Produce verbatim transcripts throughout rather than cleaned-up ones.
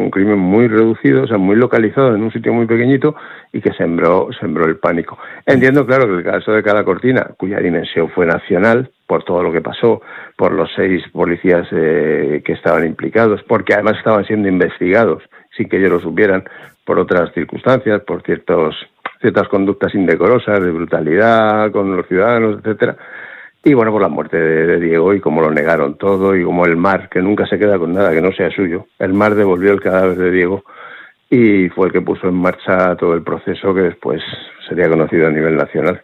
un crimen muy reducido, o sea, muy localizado en un sitio muy pequeñito y que sembró, sembró el pánico. Entiendo, claro, que el caso de Cala Cortina, cuya dimensión fue nacional, por todo lo que pasó, por los seis policías eh, que estaban implicados, porque además estaban siendo investigados, sin que ellos lo supieran, por otras circunstancias, por ciertos, ciertas conductas indecorosas, de brutalidad con los ciudadanos, etcétera. Y bueno, por la muerte de, de Diego y cómo lo negaron todo y cómo el mar, que nunca se queda con nada que no sea suyo, el mar devolvió el cadáver de Diego y fue el que puso en marcha todo el proceso que después sería conocido a nivel nacional.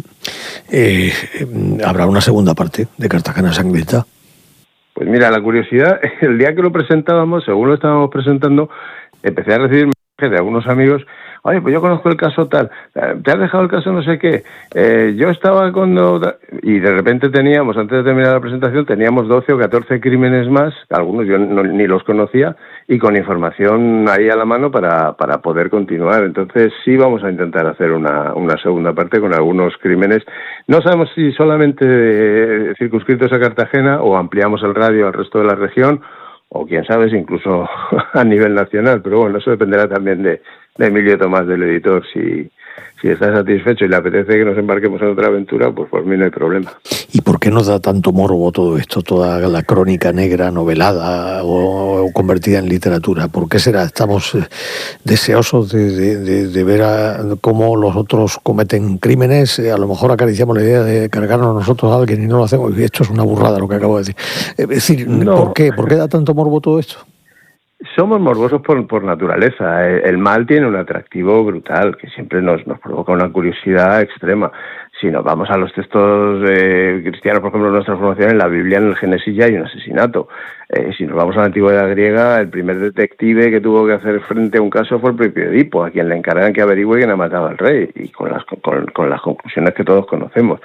Eh, ¿Habrá una segunda parte de Cartagena Sangrienta? Pues mira, la curiosidad, el día que lo presentábamos, según lo estábamos presentando, empecé a recibir mensajes de algunos amigos. Oye, pues yo conozco el caso tal, te has dejado el caso no sé qué, eh, yo estaba cuando... Y de repente teníamos, antes de terminar la presentación, teníamos doce o catorce crímenes más, algunos yo no, ni los conocía, y con información ahí a la mano para, para poder continuar. Entonces sí vamos a intentar hacer una, una segunda parte con algunos crímenes. No sabemos si solamente circunscritos a Cartagena o ampliamos el radio al resto de la región, o quién sabe si incluso a nivel nacional, pero bueno, eso dependerá también de, de Emilio Tomás, del editor. Si, si está satisfecho y le apetece que nos embarquemos en otra aventura, pues por mí no hay problema. ¿Y por qué nos da tanto morbo todo esto, toda la crónica negra novelada o, o convertida en literatura? ¿Por qué será? Estamos eh, deseosos de, de, de, de ver a, cómo los otros cometen crímenes. Eh, a lo mejor acariciamos la idea de cargarnos nosotros a alguien y no lo hacemos. Y esto es una burrada lo que acabo de decir. Es decir, no. ¿por qué? ¿Por qué da tanto morbo todo esto? Somos morbosos por, por naturaleza. El mal tiene un atractivo brutal que siempre nos, nos provoca una curiosidad extrema. Si nos vamos a los textos eh, cristianos, por ejemplo, en nuestra formación, en la Biblia, en el Génesis ya hay un asesinato. Eh, si nos vamos a la antigüedad griega, el primer detective que tuvo que hacer frente a un caso fue el propio Edipo, a quien le encargan que averigüe quién ha matado al rey, y con las, con, con las conclusiones que todos conocemos.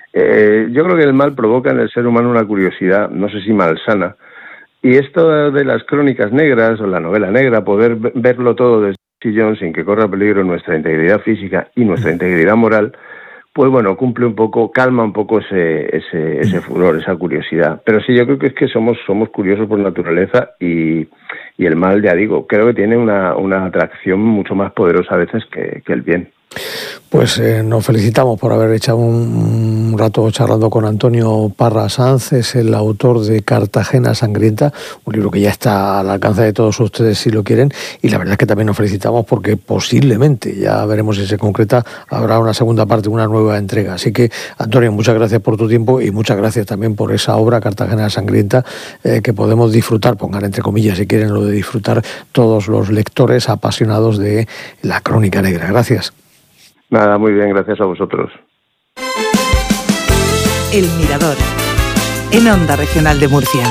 Eh, yo creo que el mal provoca en el ser humano una curiosidad, no sé si malsana. Y esto de las crónicas negras o la novela negra, poder verlo todo desde el sillón sin que corra peligro nuestra integridad física y nuestra integridad moral, pues bueno, cumple un poco, calma un poco ese ese, ese furor, esa curiosidad. Pero sí, yo creo que es que somos somos curiosos por naturaleza y, y el mal, ya digo, creo que tiene una, una atracción mucho más poderosa a veces que, que el bien. Pues eh, nos felicitamos por haber echado un, un rato charlando con Antonio Parra Sanz, es el autor de Cartagena Sangrienta, un libro que ya está al alcance de todos ustedes si lo quieren, y la verdad es que también nos felicitamos porque posiblemente, ya veremos si se concreta, habrá una segunda parte, una nueva entrega. Así que, Antonio, muchas gracias por tu tiempo y muchas gracias también por esa obra Cartagena Sangrienta eh, que podemos disfrutar, pongan entre comillas si quieren lo de disfrutar todos los lectores apasionados de la crónica negra. Gracias. Nada, muy bien, gracias a vosotros. El Mirador, en Onda Regional de Murcia.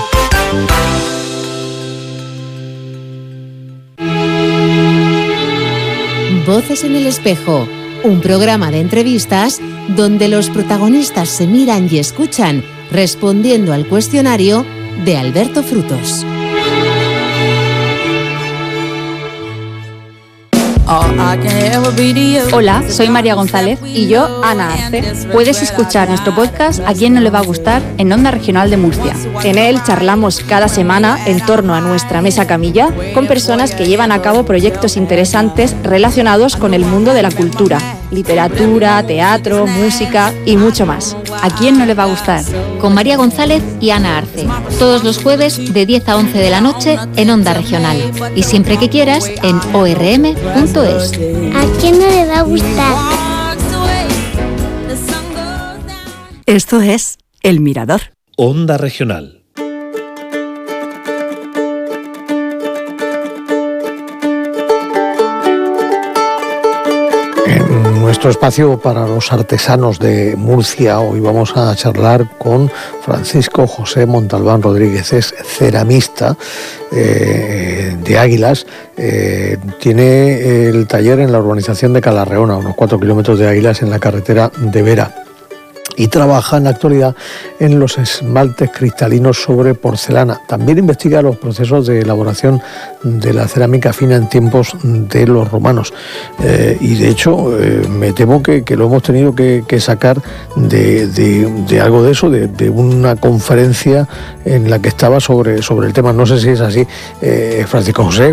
Voces en el espejo, un programa de entrevistas donde los protagonistas se miran y escuchan respondiendo al cuestionario de Alberto Frutos. Hola, soy María González y yo, Ana Arce. Puedes escuchar nuestro podcast A Quién No Le Va a Gustar en Onda Regional de Murcia. En él charlamos cada semana en torno a nuestra mesa camilla con personas que llevan a cabo proyectos interesantes relacionados con el mundo de la cultura, literatura, teatro, música y mucho más. ¿A quién no le va a gustar? Con María González y Ana Arce. Todos los jueves de diez a once de la noche en Onda Regional. Y siempre que quieras en o r m punto es. ¿A quién no le va a gustar? Esto es El Mirador. Onda Regional. En nuestro espacio para los artesanos de Murcia, hoy vamos a charlar con Francisco José Montalbán Rodríguez. Es ceramista eh, de Águilas. Eh, tiene el taller en la urbanización de Calarreona, a unos cuatro kilómetros de Águilas, en la carretera de Vera. Y trabaja en la actualidad en los esmaltes cristalinos sobre porcelana. También investiga los procesos de elaboración de la cerámica fina en tiempos de los romanos. Eh, y de hecho, eh, me temo que, que lo hemos tenido que, que sacar de, de, de algo de eso, de, de una conferencia en la que estaba sobre, sobre el tema. No sé si es así, eh, Francisco José.